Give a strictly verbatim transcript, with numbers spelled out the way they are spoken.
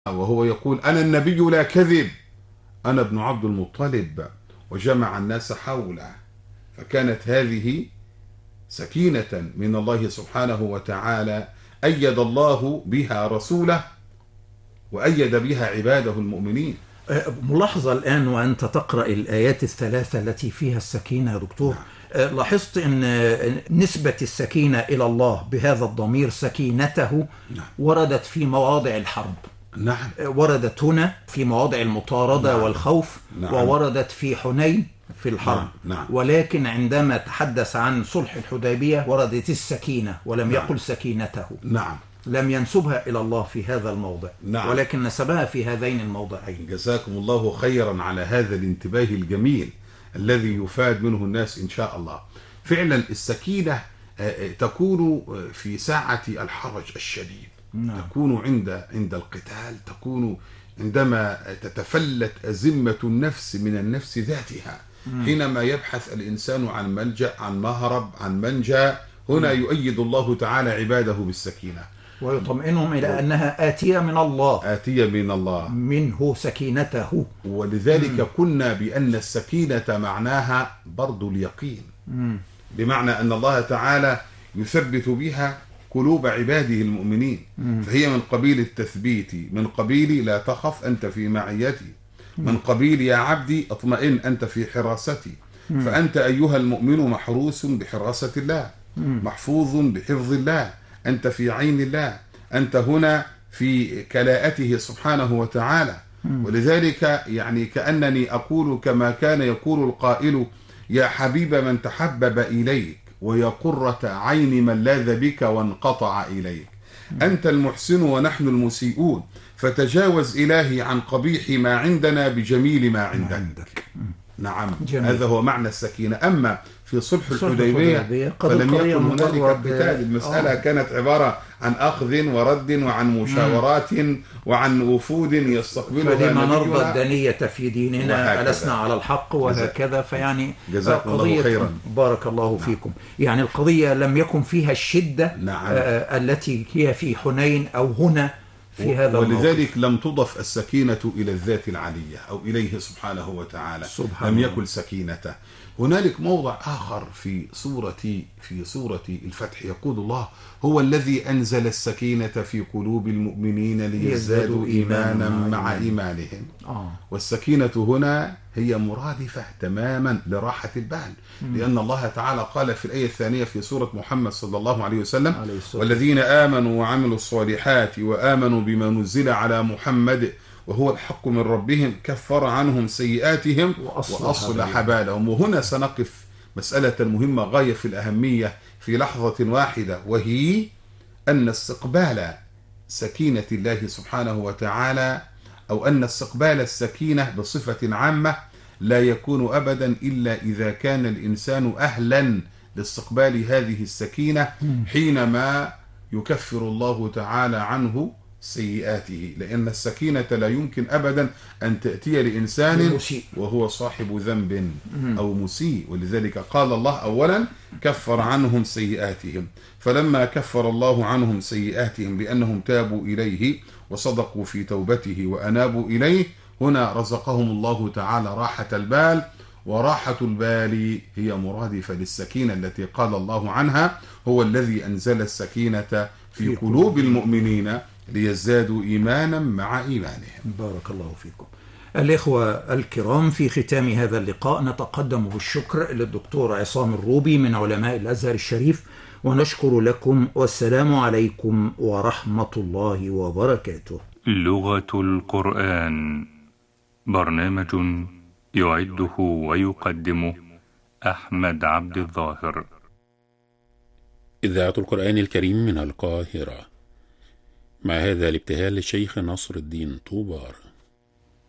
وهو يقول أنا النبي لا كذب، أنا ابن عبد المطلب، وجمع الناس حوله. فكانت هذه سكينة من الله سبحانه وتعالى، أيد الله بها رسوله وأيد بها عباده المؤمنين. ملاحظة الآن وأنت تقرأ الآيات الثلاثة التي فيها السكينة يا دكتور. نعم. لاحظت أن نسبة السكينة إلى الله بهذا الضمير سكينته. نعم. وردت في مواضع الحرب. نعم. وردت هنا في مواضع المطاردة. نعم. والخوف. نعم. ووردت في حنين في الحرب. نعم. نعم. ولكن عندما تحدث عن صلح الحديبية وردت السكينة ولم نعم. يقل سكينته. نعم. لم ينسبها إلى الله في هذا الموضع. نعم. ولكن نسبها في هذين الموضعين. جزاكم الله خيرا على هذا الانتباه الجميل الذي يفاد منه الناس إن شاء الله. فعلا السكينة تكون في ساعة الحرج الشديد. نعم. تكون عند عند القتال، تكون عندما تتفلت أزمة النفس من النفس ذاتها. مم. حينما يبحث الإنسان عن ملجأ، عن مهرب، عن منجا، هنا مم. يؤيد الله تعالى عباده بالسكينة ويطمئنهم إلى أنها آتية من الله. آتية من الله، منه سكينته. ولذلك مم. قلنا بأن السكينة معناها برضو اليقين. مم. بمعنى أن الله تعالى يثبت بها قلوب عباده المؤمنين. مم. فهي من قبيل التثبيت، من قبيل لا تخف أنت في معيتي، من قبيل يا عبدي اطمئن أنت في حراستي. مم. فأنت أيها المؤمن محروس بحراسة الله، مم. محفوظ بحفظ الله، أنت في عين الله، أنت هنا في كلاءته سبحانه وتعالى. مم. ولذلك يعني كأنني أقول كما كان يقول القائل: يا حبيب من تحبب إليك، ويا قرة عين من لاذ بك وانقطع إليك. أنت المحسن ونحن المسيئون، فتجاوز إلهي عن قبيح ما عندنا بجميل ما عندك. عندك. نعم. جميل. هذا هو معنى السكينة. أما في صلح الحديبية فلم يكن هنالك قتال. المسألة آه. كانت عبارة عن أخذ ورد وعن مشاورات مم. وعن وفود يستقبلها. فلما نرضى الدنية في ديننا ألسنا على الحق وهكذا. فيعني جزاكم الله خيرا. بارك الله نعم. فيكم. يعني القضية لم يكن فيها الشدة. نعم. آه التي هي في حنين أو هنا في هذا ولذلك لم تضف السكينة إلى الذات العلية أو إليه سبحانه وتعالى. سبحان لم يكن سكينته. هنالك موضع آخر في سورة في سورة الفتح يقول الله: هو الذي أنزل السكينة في قلوب المؤمنين ليزدادوا إيمانا مع إيمانهم. آه. والسكينة هنا هي مرادفة تماما لراحة البال. مم. لأن الله تعالى قال في الآية الثانية في سورة محمد صلى الله عليه وسلم: عليه والذين آمنوا وعملوا الصالحات وآمنوا بما نزل على محمد وهو الحق من ربهم كفر عنهم سيئاتهم وأصلح بالهم. وهنا سنقف مسألة مهمة غاية في الأهمية في لحظة واحدة، وهي أن استقبال سكينة الله سبحانه وتعالى أو أن استقبال السكينة بصفة عامة لا يكون أبدا إلا إذا كان الإنسان أهلا لاستقبال هذه السكينة حينما يكفر الله تعالى عنه سيئاته. لأن السكينة لا يمكن أبدا أن تأتي لإنسان وهو صاحب ذنب أو مسيء. ولذلك قال الله أولا: كفر عنهم سيئاتهم. فلما كفر الله عنهم سيئاتهم بأنهم تابوا إليه وصدقوا في توبته وأنابوا إليه، هنا رزقهم الله تعالى راحة البال. وراحة البال هي مرادفة للسكينة التي قال الله عنها: هو الذي أنزل السكينة في قلوب المؤمنين ليزدادوا إيمانا مع إيمانهم. بارك الله فيكم. الإخوة الكرام، في ختام هذا اللقاء نتقدم بالشكر للدكتور عصام الروبي من علماء الأزهر الشريف، ونشكر لكم، والسلام عليكم ورحمة الله وبركاته. لغة القرآن، برنامج يعده ويقدمه أحمد عبد الظاهر. إذاعة القرآن الكريم من القاهرة، مع هذا الابتهال للشيخ نصر الدين طوبار.